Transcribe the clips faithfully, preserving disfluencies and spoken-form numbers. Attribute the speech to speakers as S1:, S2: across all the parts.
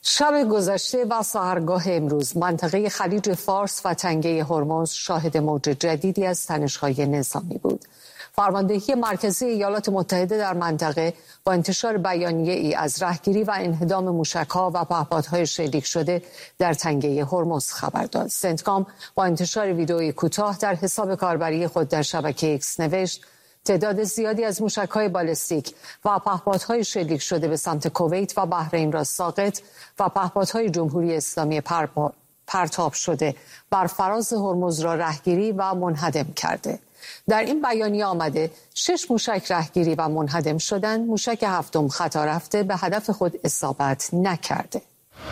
S1: شب گذشته و سحرگاه امروز منطقه خلیج فارس و تنگه هرمز شاهد موج جدیدی از تنش‌های نظامی بود. فرماندهی مرکزی ایالات متحده در منطقه با انتشار بیانیه‌ای از رهگیری و انهدام موشک‌ها و پهپادهای شلیک شده در تنگه هرمز خبر داد. سنتکام با انتشار ویدئویی کوتاه در حساب کاربری خود در شبکه ایکس نوشت: تعداد زیادی از موشک‌های بالستیک و پهپادهای شلیک شده به سمت کویت و بحرین را ساقط و پهپادهای جمهوری اسلامی پرپا... پرتاب شده بر فراز هرمز را رهگیری و منهدم کرده. در این بیانیه آمده شش موشک رهگیری و منهدم شدند. موشک هفتم خطا رفته به هدف خود اصابت نکرده.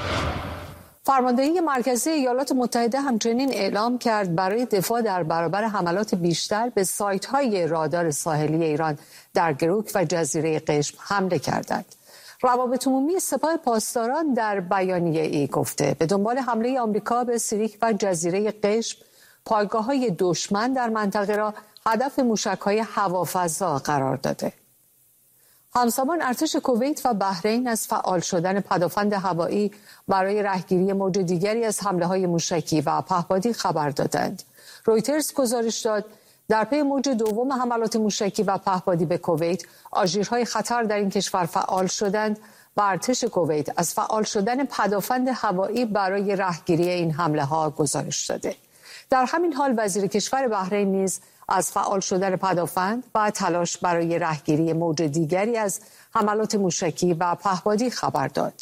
S1: فرماندهی مرکزی ایالات متحده همچنین اعلام کرد برای دفاع در برابر حملات بیشتر به سایت‌های رادار ساحلی ایران در گروک و جزیره قشم حمله کردند. روابط عمومی سپاه پاسداران در بیانیه ای گفته به دنبال حمله آمریکا به سیریک و جزیره قشم، پایگاه‌های دشمن در منطقه را هدف موشک‌های هوافضا قرار داده. همزمان ارتش کویت و بحرین از فعال شدن پدافند هوایی برای رهگیری موج دیگری از حمله‌های موشکی و پهپادی خبر دادند. رویترز گزارش داد در پی موج دوم حملات موشکی و پهپادی به کویت، آژیرهای خطر در این کشور فعال شدند و ارتش کویت از فعال شدن پدافند هوایی برای رهگیری این حمله‌ها گزارش داده. در همین حال وزیر کشور بحرین نیز از فعال شدن پدافند و تلاش برای رهگیری موج دیگری از حملات موشکی و پهپادی خبر داد.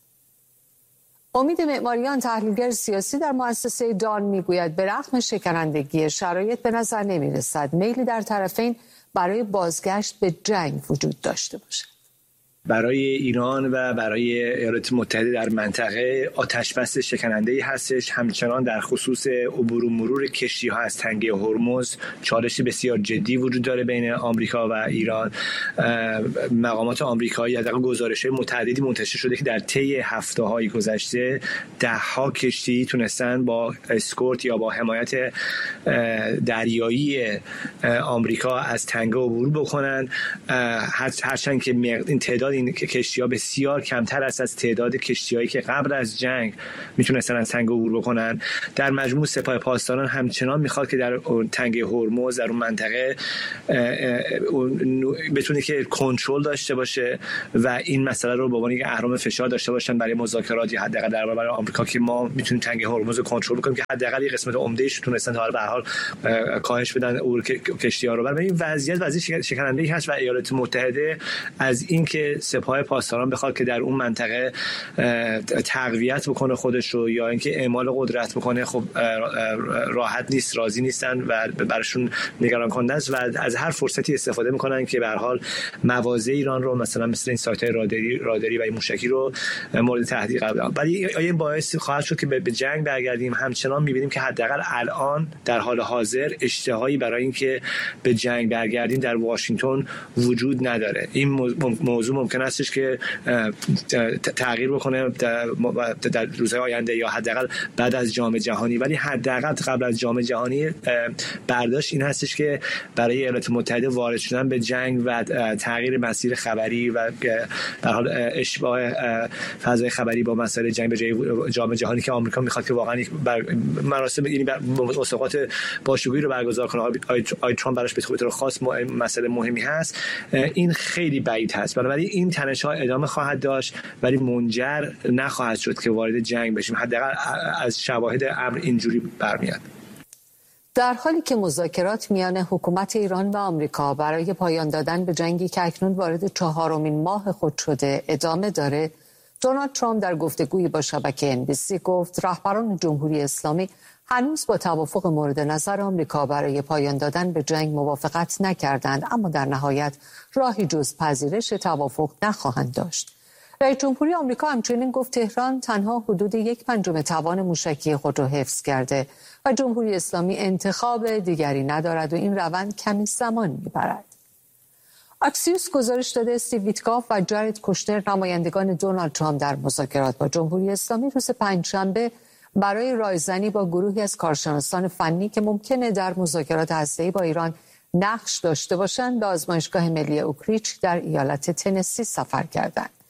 S1: امید معماریان، تحلیلگر سیاسی در مؤسسه دان، میگوید به رغم شکنندگی شرایط به نظر نمیرسد میلی در طرفین برای بازگشت به جنگ وجود داشته باشد.
S2: برای ایران و برای ایالات متحده در منطقه آتشبس شکننده‌ای هستش. همچنان در خصوص عبور و مرور کشتی‌ها از تنگه هرمز چالش بسیار جدی وجود داره بین آمریکا و ایران. مقامات آمریکایی از گزارش‌های متعددی منتشر شده که در طی هفته‌های گذشته ده‌ها کشتی تونستن با اسکورت یا با حمایت دریایی آمریکا از تنگه عبور بکنن، هرچند که این تعداد این کشتی‌ها بسیار کمتر است از تعداد کشتی‌هایی که قبل از جنگ میتونستن از تنگه عبور بکنن. در مجموع سپاه پاسداران همچنان میخواد که در تنگه هرمز، در اون منطقه بتونه که کنترل داشته باشه و این مسئله رو به عنوان یک اهرم فشار داشته باشن برای مذاکرات یا حداقل در برابر آمریکا که ما میتونیم تنگه هرمز رو کنترل کنیم، که حداقل یک قسمت عمده‌اش تونستن تا به هر حال کاهش بدن عبور کشتی‌ها رو. برای این وضعیت وضعیت شکننده‌ای هست و ایالات متحده از اینکه سپاه پاسداران بخواد که در اون منطقه تقویت بکنه خودش رو یا اینکه اعمال قدرت بکنه، خب راحت نیست، راضی نیستن و براشون نگران کننده است و از هر فرصتی استفاده میکنن که به هر حال مواضع ایران رو مثلا مثل این سایت‌های راداری راداری و این موشکی رو مورد تهدید قرار بدن. ولی آیا این باعث خواهد شد که به جنگ برگردیم؟ همچنان می‌بینیم که حداقل الان در حال حاضر اشتهایی برای اینکه به جنگ برگردیم در واشنگتن وجود نداره. این موضوع ممکن استش که تغییر بکنه در روزهای آینده یا حداقل بعد از جام جهانی، ولی حداقل قبل از جام جهانی برداشت این هستش که برای ایالات متحده وارد شدن به جنگ و تغییر مسیر خبری و در حال اشباع فضای خبری با مسائل جنگ به جای جام جهانی که آمریکا میخواد که واقعا مراسم یعنی مسابقات باشکوهی رو برگزار کنه، آی ترامپ براش به طور خاص مسئله مهمی هست، این خیلی بعید هست. بنابراین این تنش‌ها ادامه خواهد داشت ولی منجر نخواهد شد که وارد جنگ بشیم. حداقل از شواهد امر اینجوری برمیاد.
S1: در حالی که مذاکرات میان حکومت ایران و آمریکا برای پایان دادن به جنگی که اکنون وارد چهارمین ماه خود شده ادامه داره، دونالد ترامپ در گفتگویی با شبکه ان بی سی گفت رهبران جمهوری اسلامی هنوز با توافق مورد نظر آمریکا برای پایان دادن به جنگ موافقت نکردند، اما در نهایت راهی جز پذیرش توافق نخواهند داشت. رئیس جمهوری آمریکا همچنین گفت تهران تنها حدود یک پنجم توان موشکی خود را حفظ کرده و جمهوری اسلامی انتخاب دیگری ندارد و این روند کمی زمان میبرد. اکسیوس گزارش داده استیو ویتکاف و جارد کوشنر، نمایندگان دونالد ترامپ در مذاکرات با جمهوری اسلامی روز پنجشنبه برای رایزنی با گروهی از کارشناسان فنی که ممکنه در مذاکرات هسته‌ای با ایران نقش داشته باشند به آزمایشگاه ملی اوکریچ در ایالت تنسی سفر کردند.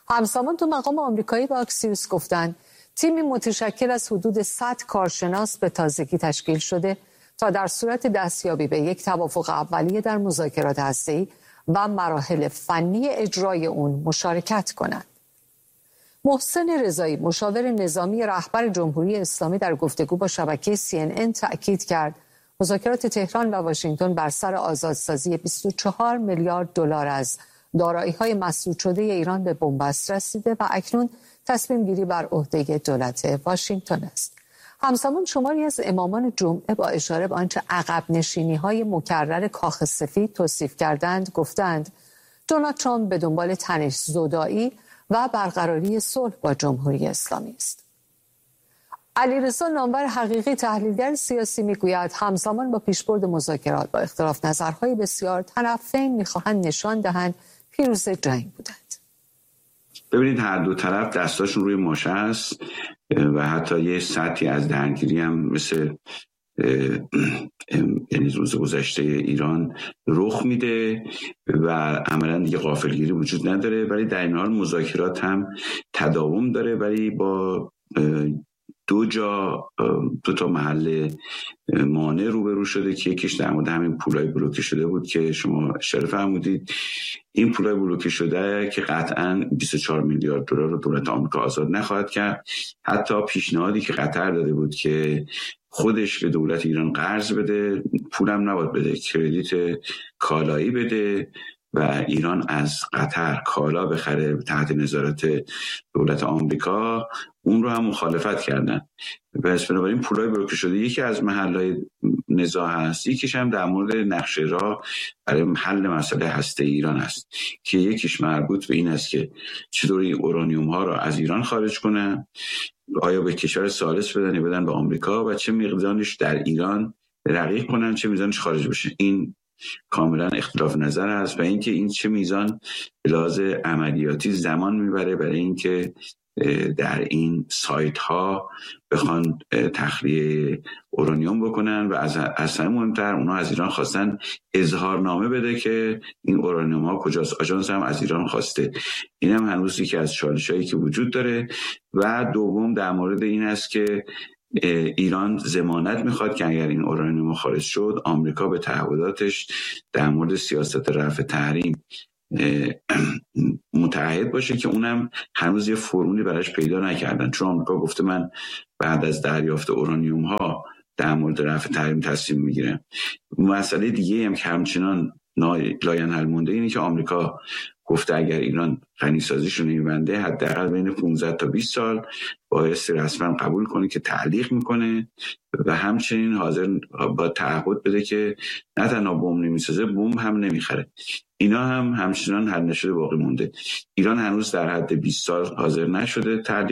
S1: همزمان تو مقام آمریکایی با اکسیوس گفتند تیمی متشکل از حدود صد کارشناس به تازگی تشکیل شده تا در صورت دستیابی به یک توافق اولیه در مذاکرات هسته‌ای و مراحل فنی اجرای اون مشارکت کنند. محسن رضایی مشاور نظامی رهبر جمهوری اسلامی در گفتگو با شبکه سی ان ان تأکید کرد مذاکرات تهران و واشنگتن بر سر آزادسازی بیست و چهار میلیارد دلار از دارایی‌های مسدود شده ایران به بنبست رسیده و اکنون تصمیم گیری بر عهده دولت واشنگتن است. همزمان شماری از امامان جمعه با اشاره به آنچه عقب نشینی‌های مکرر کاخ سفید توصیف کردند گفتند دونالد ترامپ به دنبال تنش زدایی و برقراری صلح با جمهوری اسلامی است. علیرضا نامور حقیقی تحلیلگر سیاسی میگوید همزمان با پیشبرد مذاکرات با اختلاف نظرهای بسیار طرفین میخواهند نشان دهند پیروز جنگ بودند.
S3: ببینید هر دو طرف دستاشون روی ماشه است و حتی یه سطحی از درگیری هم مثل یعنی روز گذشته ایران رخ میده و عملا دیگه غافلگیری وجود نداره، ولی در این حال مذاکرات هم تداوم داره، ولی با دو جا دو تا محل مانع روبرو شده که یکیش در مورد همین پولای بلوکه شده بود که شما اشاره فرمودید. این پولای بلوکه شده که قطعاً بیست و چهار میلیارد دلار رو دولت آمریکا آزاد نخواهد کرد. حتی پیشنهادی که قطر داده بود که خودش به دولت ایران قرض بده، پولم نباید بده، کردیت کالایی بده و ایران از قطر کالا بخره تحت نظارت دولت آمریکا، اون رو هم مخالفت کردن. پس بنابراین پولای بلوکه شده یکی از محل‌های نزاع هست، یکیش هم در مورد نقشه راه برای حل مسئله هسته ایران است که یکیش مربوط به این است که چطوری اورانیوم ها رو از ایران خارج کنن، آیا به کشور ثالث بدن یا بدن به آمریکا و چه مقدارش در ایران رقیق کنن، چه میزانش خارج بشه. این کاملا اختلاف نظر است و اینکه این چه میزان به لحاظ عملیاتی زمان میبره برای اینکه در این سایت ها بخوان تخلیه اورانیوم بکنن و از اصلا مهمتر اونا از ایران خواستن اظهارنامه بده که این اورانیوم ها کجاست. آژانس هم از ایران خواسته. این هم هنوز یکی از چالشایی که وجود داره. و دوم در مورد این است که ایران ضمانت میخواد که اگر این اورانیوم خارج شد آمریکا به تعهداتش در مورد سیاست رفع تحریم متعهد باشه که اونم هنوز یه فرمولی براش پیدا نکردن، چون آمریکا گفته من بعد از دریافت اورانیوم ها در مورد رفع تحریم تصمیم میگیرم. مسئله دیگه هم که همچنان لاینحل مونده اینه که آمریکا گفته اگر ایران غنیسازیشو نمیبنده حداقل بین پانزده تا بیست سال باعث رسما قبول کنه که تعلیق میکنه و همچنین حاضر با تعهد بده که نه تنها بمب نمیسازه، بمب هم نمیخره. اینا هم همچنان حل نشده باقی مونده. ایران هنوز در حد بیست سال حاضر نشده تعلیق